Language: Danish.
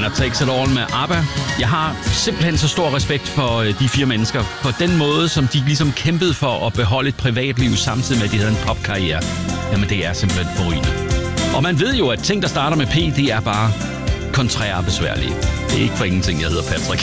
Takes It All med ABBA. Jeg har simpelthen så stor respekt for de 4 mennesker. For den måde, som de ligesom kæmpede for at beholde et privatliv, samtidig med, at de havde en popkarriere. Jamen, det er simpelthen forrygende. Og man ved jo, at ting, der starter med P, det er bare kontrære besværlige. Det er ikke for ingenting, jeg hedder Patrick.